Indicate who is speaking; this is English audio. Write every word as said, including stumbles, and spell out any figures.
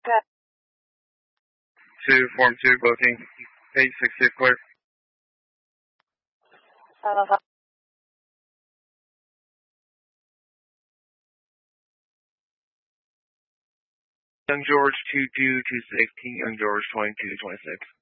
Speaker 1: Two, Form two, booking. eight sixty, clear.
Speaker 2: Uh,
Speaker 1: Young George two two two six, Young George twenty-two twenty-six.